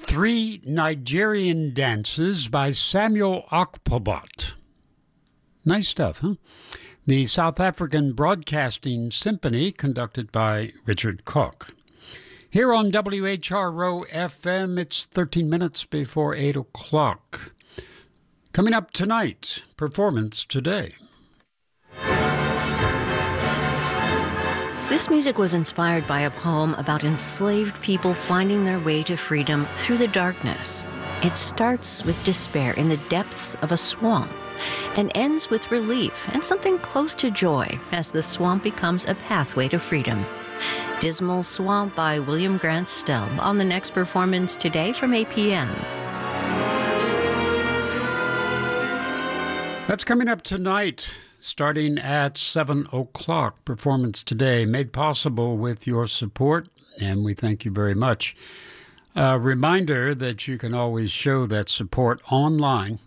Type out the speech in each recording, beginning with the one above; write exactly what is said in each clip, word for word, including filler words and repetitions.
Three Nigerian Dances by Samuel Okpobot. Nice stuff, huh? The South African Broadcasting Symphony, conducted by Richard Koch. Here on W H R O F M, it's thirteen minutes before eight o'clock. Coming up tonight, Performance Today. This music was inspired by a poem about enslaved people finding their way to freedom through the darkness. It starts with despair in the depths of a swamp and ends with relief and something close to joy as the swamp becomes a pathway to freedom. Dismal Swamp by William Grant Still on the next Performance Today from eight p.m. That's coming up tonight, starting at seven o'clock. Performance Today, made possible with your support, and we thank you very much. A reminder that you can always show that support online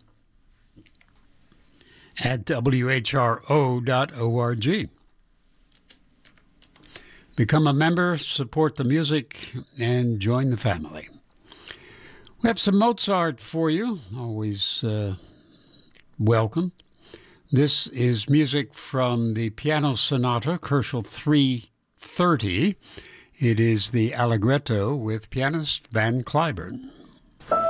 at W H R O dot org. Become a member, support the music, and join the family. We have some Mozart for you, always uh, welcome. This is music from the Piano Sonata, Koelschel three thirty. It is the Allegretto with pianist Van Cliburn.